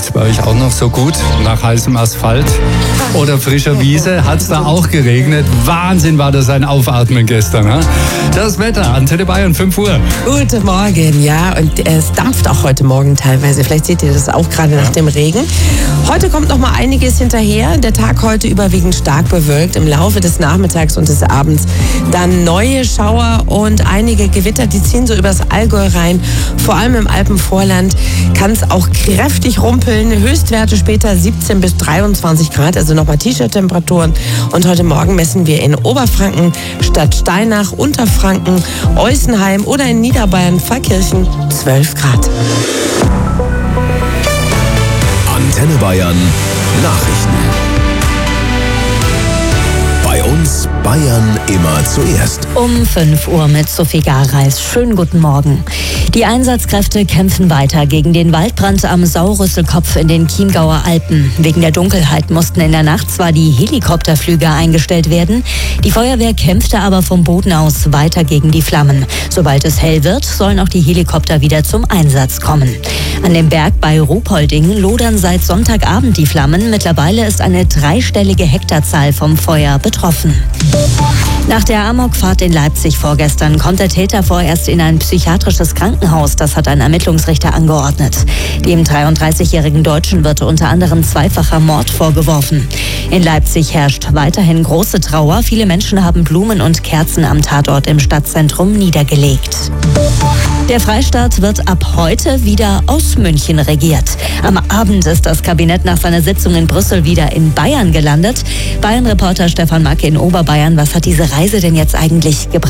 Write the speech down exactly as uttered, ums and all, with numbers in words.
Riecht's bei euch auch noch so gut nach heißem Asphalt oder frischer Wiese? Hat's da auch geregnet? Wahnsinn, war das ein Aufatmen gestern. Ha? Das Wetter, Antenne Bayern, fünf Uhr. Guten Morgen, ja, und es dampft auch heute Morgen teilweise. Vielleicht seht ihr das auch gerade nach dem Regen. Heute kommt noch mal einiges hinterher. Der Tag heute überwiegend stark bewölkt. Im Laufe des Nachmittags und des Abends dann neue Schauer und einige Gewitter, die ziehen so übers Allgäu rein. Vor allem im Alpenvorland kann es auch kräftig rumpeln. Höchstwerte später siebzehn bis dreiundzwanzig Grad, also nochmal T-Shirt-Temperaturen. Und heute Morgen messen wir in Oberfranken, Stadtsteinach, Unterfranken, Eusenheim oder in Niederbayern, Pfarrkirchen zwölf Grad. Antenne Bayern Nachrichten. Bei uns Bayern immer zuerst. Um fünf Uhr mit Sophie Gareis. Schönen guten Morgen. Die Einsatzkräfte kämpfen weiter gegen den Waldbrand am Saurüsselkopf in den Chiemgauer Alpen. Wegen der Dunkelheit mussten in der Nacht zwar die Helikopterflüge eingestellt werden, die Feuerwehr kämpfte aber vom Boden aus weiter gegen die Flammen. Sobald es hell wird, sollen auch die Helikopter wieder zum Einsatz kommen. An dem Berg bei Ruhpolding lodern seit Sonntagabend die Flammen. Mittlerweile ist eine dreistellige Hektarzahl vom Feuer betroffen. Nach der Amokfahrt in Leipzig vorgestern kommt der Täter vorerst in ein psychiatrisches Krankenhaus. Das hat ein Ermittlungsrichter angeordnet. Dem dreiunddreißigjährigen Deutschen wird unter anderem zweifacher Mord vorgeworfen. In Leipzig herrscht weiterhin große Trauer. Viele Menschen haben Blumen und Kerzen am Tatort im Stadtzentrum niedergelegt. Der Freistaat wird ab heute wieder aus München regiert. Am Abend ist das Kabinett nach seiner Sitzung in Brüssel wieder in Bayern gelandet. Bayern-Reporter Stefan Macke in Oberbayern, was hat diese Reise denn jetzt eigentlich gebracht?